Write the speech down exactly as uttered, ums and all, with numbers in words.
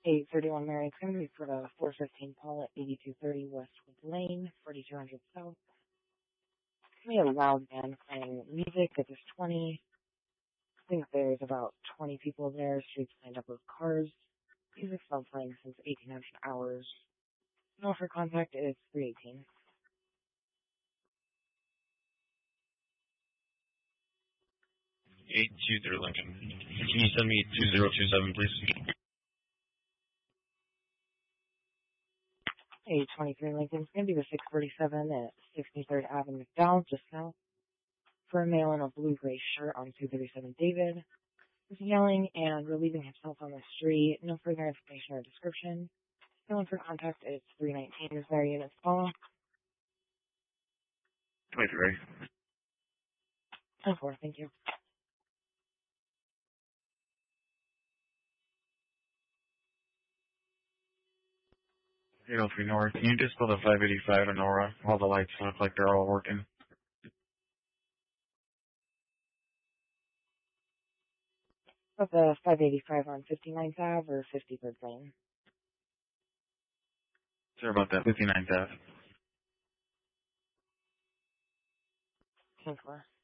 eight thirty-one Mary. It's going to be for the four fifteen Paul at eighty-two thirty Westwood Lane, forty-two hundred South. It's going to be a loud band playing music. If there's twenty, I think there's about twenty people there. Streets lined up with cars. Music's been playing since eighteen hundred hours. No, for contact, it's three eighteen. eight two zero Lincoln. Can you send me two zero two seven, please? eight twenty-three Lincoln. It's going to be the six forty-seven at sixty-third Avenue McDowell, just south. For a male in a blue-gray shirt on two thirty-seven David. Was yelling and relieving himself on the street. No further information or description. No one for contact. It's three nineteen. Is there units follow? twenty-three. ten four, thank you. eight oh three North. Can you just pull the five eighty-five in Nora? All the lights look like they're all working. Of the five eighty-five on fifty-ninth Avenue or fifty-third Lane? Sorry about that. fifty-ninth Avenue. ten four.